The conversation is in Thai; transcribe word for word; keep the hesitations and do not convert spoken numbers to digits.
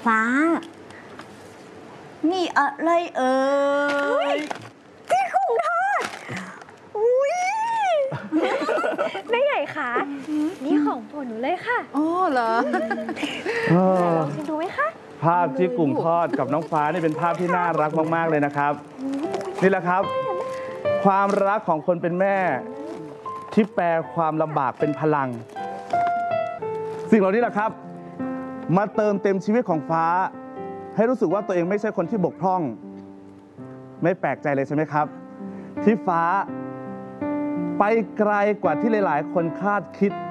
ฟ้านี่อะไรเอ่ยที่กุ้งทอดอุ้ยแม่ใหญ่คะนี่ของโปรดหนูเลยค่ะอ๋อเหรอลองชิมดูไหมคะภาพที่กุ้งทอดกับน้องฟ้านี่เป็นภาพที่น่ารักมากๆเลยนะครับนี่แหละครับความรักของคนเป็นแม่ที่แปลความลำบากเป็นพลังสิ่งเหล่านี้แหละครับมาเติมเต็มชีวิตของฟ้าให้รู้สึกว่าตัวเองไม่ใช่คนที่บกพร่องไม่แปลกใจเลยใช่ไหมครับที่ฟ้าไปไกลกว่าที่หลายๆคนคาดคิด